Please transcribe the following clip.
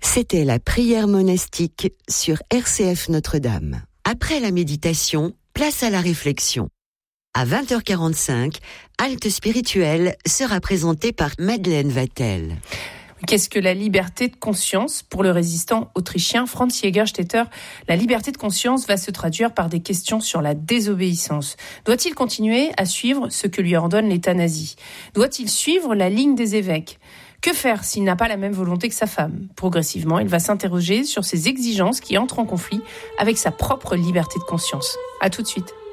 C'était la prière monastique sur RCF Notre-Dame. Après la méditation, place à la réflexion. À 20h45, Halte spirituelle sera présentée par Madeleine Vatel. Qu'est-ce que la liberté de conscience? Pour le résistant autrichien Franz Jägerstätter, la liberté de conscience va se traduire par des questions sur la désobéissance. Doit-il continuer à suivre ce que lui ordonne l'État nazi? Doit-il suivre la ligne des évêques? Que faire s'il n'a pas la même volonté que sa femme? Progressivement, il va s'interroger sur ses exigences qui entrent en conflit avec sa propre liberté de conscience. À tout de suite.